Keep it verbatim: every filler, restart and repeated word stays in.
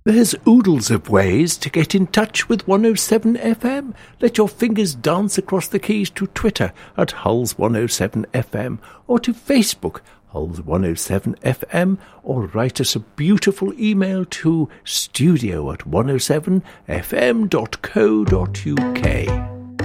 There's oodles of ways to get in touch with one oh seven F M. Let your fingers dance across the keys to Twitter at Hulls one oh seven F M or to Facebook, Hulls one oh seven F M, or write us a beautiful email to studio at one oh seven f m dot co dot u k.